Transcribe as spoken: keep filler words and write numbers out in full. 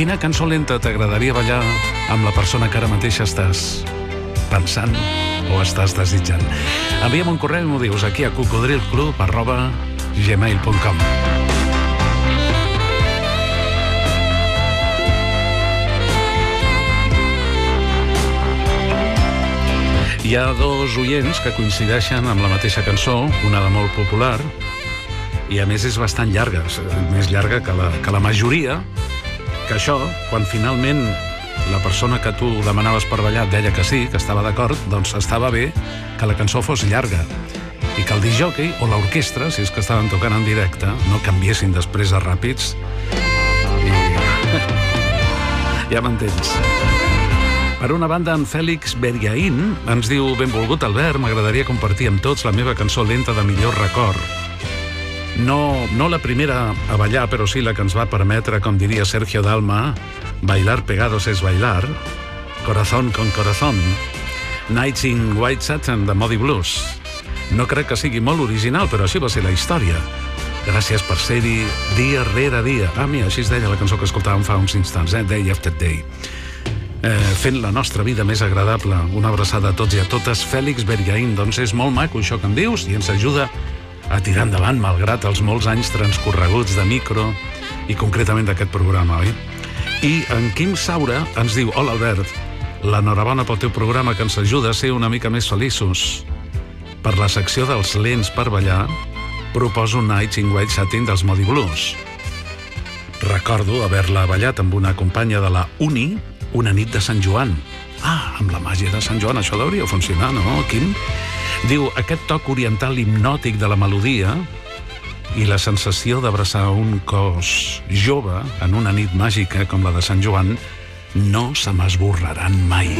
Quina cançó lenta t'agradaria ballar amb la persona que ara mateix estàs pensant o estàs desitjant? Envia'm un correu i m'ho dius aquí a cocodrilclub arroba gmail punt com. Hi ha dos oients que coincideixen amb la mateixa cançó, una de molt popular, i a més és bastant llarga, més llarga que la, que la majoria, que això, quan finalment la persona que tu demanaves per ballar deia que sí, que estava d'acord, doncs estava bé que la cançó fos llarga i que el discjòquei o l'orquestra, si és que estaven tocant en directe, no canviessin després a ràpids i... ja m'entens. Per una banda, en Fèlix Beriaín ens diu: benvolgut Albert, m'agradaria compartir amb tots la meva cançó lenta de millor record. No, no la primera a ballar, però sí la que ens va permetre, com diria Sergio Dalma, bailar pegados es bailar, Corazón con corazón, Nights in White Satin de Moody Blues. No crec que sigui molt original, però així va ser la història. Gràcies per ser-hi dia rere dia. Ah, mira, així es deia la cançó que escoltàvem fa uns instants, eh? Day after day. Eh, fent la nostra vida més agradable. Una abraçada a tots i a totes. Fèlix Beriaín, doncs és molt maco això que em dius i ens ajuda a tirar endavant malgrat els molts anys transcorreguts de micro i concretament d'aquest programa, oi? I en Quim Saura ens diu: hola Albert, l'enhorabona pel teu programa que ens ajuda a ser una mica més feliços. Per la secció dels lents per ballar proposo Nights in White Satin dels Moody Blues. Recordo haver-la ballat amb una companya de la uni una nit de Sant Joan. Ah, amb la màgia de Sant Joan, això hauria funcionar, no, Quim? Diu, aquest toc oriental hipnòtic de la melodia i la sensació d'abraçar un cos jove en una nit màgica com la de Sant Joan no se m'esborraran mai.